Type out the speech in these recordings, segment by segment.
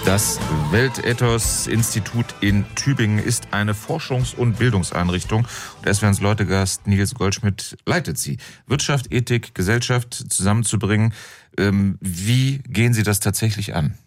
Das Weltethos-Institut in Tübingen ist eine Forschungs- und Bildungseinrichtung. Und SWRs Leutegast Nils Goldschmidt leitet sie. Wirtschaft, Ethik, Gesellschaft zusammenzubringen. Wie gehen Sie das tatsächlich an?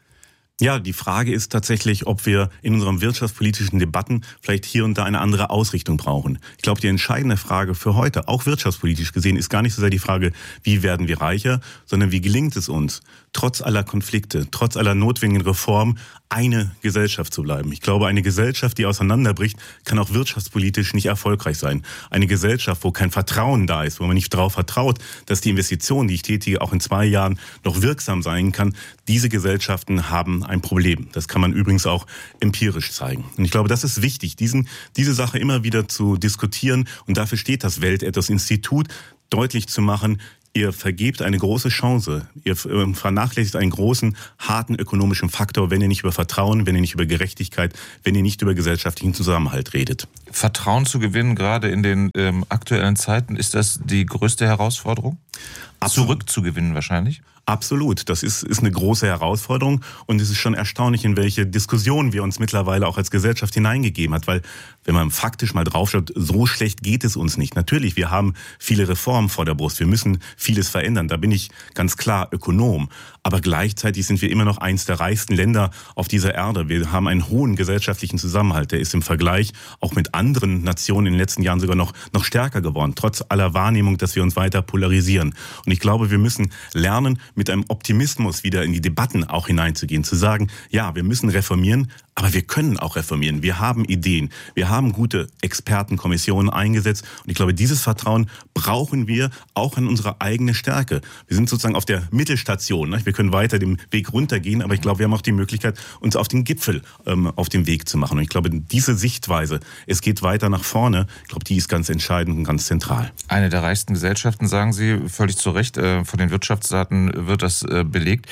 Ja, die Frage ist tatsächlich, ob wir in unseren wirtschaftspolitischen Debatten vielleicht hier und da eine andere Ausrichtung brauchen. Ich glaube, die entscheidende Frage für heute, auch wirtschaftspolitisch gesehen, ist gar nicht so sehr die Frage, wie werden wir reicher, sondern wie gelingt es uns, trotz aller Konflikte, trotz aller notwendigen Reformen, eine Gesellschaft zu bleiben. Ich glaube, eine Gesellschaft, die auseinanderbricht, kann auch wirtschaftspolitisch nicht erfolgreich sein. Eine Gesellschaft, wo kein Vertrauen da ist, wo man nicht darauf vertraut, dass die Investition, die ich tätige, auch in 2 Jahren noch wirksam sein kann, diese Gesellschaften haben ein Problem. Das kann man übrigens auch empirisch zeigen. Und ich glaube, das ist wichtig, diese Sache immer wieder zu diskutieren. Und dafür steht das Weltethos-Institut, deutlich zu machen, ihr vergebt eine große Chance. Ihr vernachlässigt einen großen, harten ökonomischen Faktor, wenn ihr nicht über Vertrauen, wenn ihr nicht über Gerechtigkeit, wenn ihr nicht über gesellschaftlichen Zusammenhalt redet. Vertrauen zu gewinnen, gerade in den aktuellen Zeiten, ist das die größte Herausforderung? Zurückzugewinnen wahrscheinlich? Absolut. Das ist eine große Herausforderung und es ist schon erstaunlich, in welche Diskussionen wir uns mittlerweile auch als Gesellschaft hineingegeben hat, weil wenn man faktisch mal draufschaut, so schlecht geht es uns nicht. Natürlich, wir haben viele Reformen vor der Brust, wir müssen vieles verändern, da bin ich ganz klar Ökonom, aber gleichzeitig sind wir immer noch eins der reichsten Länder auf dieser Erde. Wir haben einen hohen gesellschaftlichen Zusammenhalt, der ist im Vergleich auch mit anderen Nationen in den letzten Jahren sogar noch stärker geworden, trotz aller Wahrnehmung, dass wir uns weiter polarisieren. Und ich glaube, wir müssen lernen, mit einem Optimismus wieder in die Debatten auch hineinzugehen, zu sagen, ja, wir müssen reformieren, aber wir können auch reformieren. Wir haben Ideen, wir haben gute Expertenkommissionen eingesetzt und ich glaube, dieses Vertrauen brauchen wir auch in unsere eigene Stärke. Wir sind sozusagen auf der Mittelstation, ne? Wir können weiter den Weg runtergehen, aber ich glaube, wir haben auch die Möglichkeit, uns auf den Gipfel auf den Weg zu machen. Und ich glaube, diese Sichtweise, es geht weiter nach vorne, ich glaube, die ist ganz entscheidend und ganz zentral. Eine der reichsten Gesellschaften, sagen Sie, völlig zu Recht, von den Wirtschaftsdaten wird das belegt.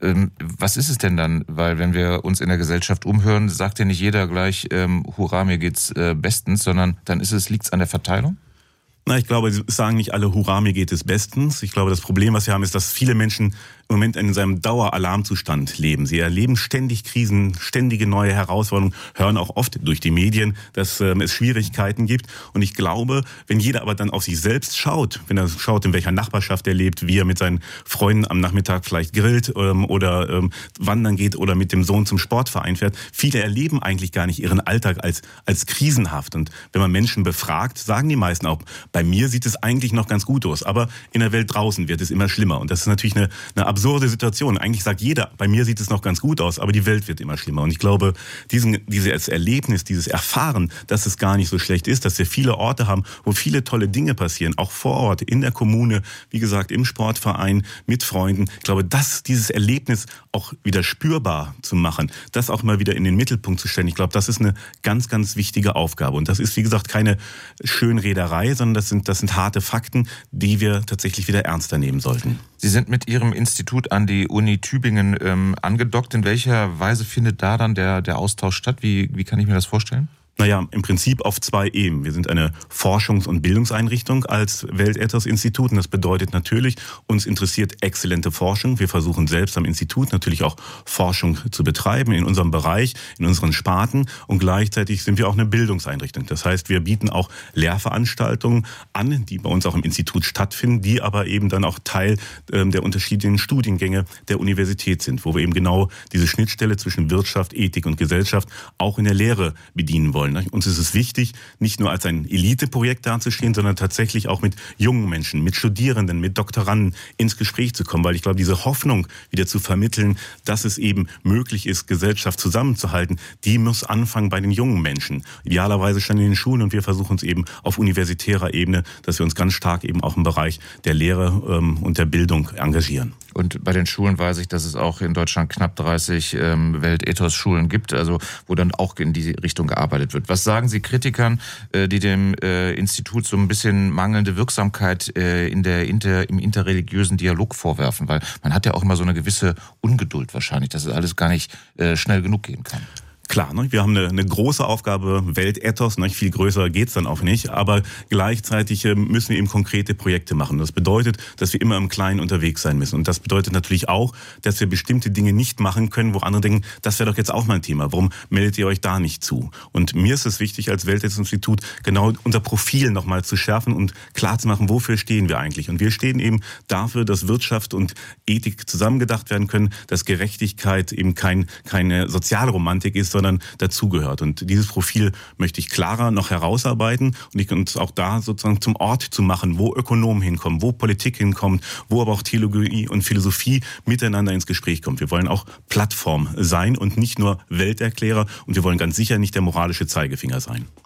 Was ist es denn dann? Weil wenn wir uns in der Gesellschaft umhören, sagt ja nicht jeder gleich, hurra, mir geht's bestens, sondern dann liegt's an der Verteilung? Na, ich glaube, Sie sagen nicht alle, hurra, mir geht es bestens. Ich glaube, das Problem, was wir haben, ist, dass viele Menschen im Moment in seinem Daueralarmzustand leben. Sie erleben ständig Krisen, ständige neue Herausforderungen, hören auch oft durch die Medien, dass es Schwierigkeiten gibt. Und ich glaube, wenn jeder aber dann auf sich selbst schaut, wenn er schaut, in welcher Nachbarschaft er lebt, wie er mit seinen Freunden am Nachmittag vielleicht grillt oder wandern geht oder mit dem Sohn zum Sportverein fährt, viele erleben eigentlich gar nicht ihren Alltag als krisenhaft. Und wenn man Menschen befragt, sagen die meisten auch, bei mir sieht es eigentlich noch ganz gut aus, aber in der Welt draußen wird es immer schlimmer. Und das ist natürlich eine absurde Situation. Eigentlich sagt jeder, bei mir sieht es noch ganz gut aus, aber die Welt wird immer schlimmer. Und ich glaube, dieses Erlebnis, dieses Erfahren, dass es gar nicht so schlecht ist, dass wir viele Orte haben, wo viele tolle Dinge passieren, auch vor Ort, in der Kommune, wie gesagt, im Sportverein, mit Freunden. Ich glaube, dieses Erlebnis auch wieder spürbar zu machen, das auch mal wieder in den Mittelpunkt zu stellen, ich glaube, das ist eine ganz, ganz wichtige Aufgabe. Und das ist, wie gesagt, keine Schönrederei, sondern das sind harte Fakten, die wir tatsächlich wieder ernster nehmen sollten. Sie sind mit Ihrem Institut an die Uni Tübingen angedockt. In welcher Weise findet da dann der Austausch statt? Wie kann ich mir das vorstellen? Naja, im Prinzip auf 2 Ebenen. Wir sind eine Forschungs- und Bildungseinrichtung als Weltethos-Institut und das bedeutet natürlich, uns interessiert exzellente Forschung. Wir versuchen selbst am Institut natürlich auch Forschung zu betreiben in unserem Bereich, in unseren Sparten und gleichzeitig sind wir auch eine Bildungseinrichtung. Das heißt, wir bieten auch Lehrveranstaltungen an, die bei uns auch im Institut stattfinden, die aber eben dann auch Teil der unterschiedlichen Studiengänge der Universität sind, wo wir eben genau diese Schnittstelle zwischen Wirtschaft, Ethik und Gesellschaft auch in der Lehre bedienen wollen. Uns ist es wichtig, nicht nur als ein Eliteprojekt dazustehen, sondern tatsächlich auch mit jungen Menschen, mit Studierenden, mit Doktoranden ins Gespräch zu kommen, weil ich glaube, diese Hoffnung wieder zu vermitteln, dass es eben möglich ist, Gesellschaft zusammenzuhalten, die muss anfangen bei den jungen Menschen. Idealerweise schon in den Schulen und wir versuchen es eben auf universitärer Ebene, dass wir uns ganz stark eben auch im Bereich der Lehre und der Bildung engagieren. Und bei den Schulen weiß ich, dass es auch in Deutschland knapp 30 Weltethos-Schulen gibt, also wo dann auch in die Richtung gearbeitet wird. Was sagen Sie Kritikern, die dem Institut so ein bisschen mangelnde Wirksamkeit im interreligiösen Dialog vorwerfen? Weil man hat ja auch immer so eine gewisse Ungeduld wahrscheinlich, dass es alles gar nicht schnell genug gehen kann. Klar, ne? Wir haben eine große Aufgabe, Weltethos, ne? Viel größer geht's dann auch nicht, aber gleichzeitig müssen wir eben konkrete Projekte machen. Das bedeutet, dass wir immer im Kleinen unterwegs sein müssen. Und das bedeutet natürlich auch, dass wir bestimmte Dinge nicht machen können, wo andere denken, das wäre doch jetzt auch mal ein Thema. Warum meldet ihr euch da nicht zu? Und mir ist es wichtig, als Weltethos-Institut genau unser Profil nochmal zu schärfen und klar zu machen, wofür stehen wir eigentlich? Und wir stehen eben dafür, dass Wirtschaft und Ethik zusammengedacht werden können, dass Gerechtigkeit eben keine Sozialromantik ist, sondern dazugehört. Und dieses Profil möchte ich klarer noch herausarbeiten und uns auch da sozusagen zum Ort zu machen, wo Ökonomen hinkommen, wo Politik hinkommt, wo aber auch Theologie und Philosophie miteinander ins Gespräch kommt. Wir wollen auch Plattform sein und nicht nur Welterklärer und wir wollen ganz sicher nicht der moralische Zeigefinger sein.